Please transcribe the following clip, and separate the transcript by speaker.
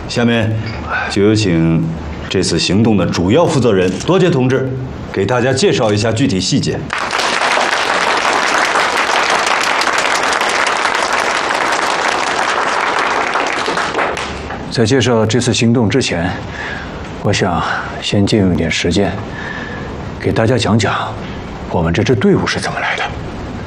Speaker 1: 下面就有请这次行动的主要负责人多杰同志给大家介绍一下具体细节。
Speaker 2: 在介绍这次行动之前，我想先借用一点时间，给大家讲讲我们这支队伍是怎么来的。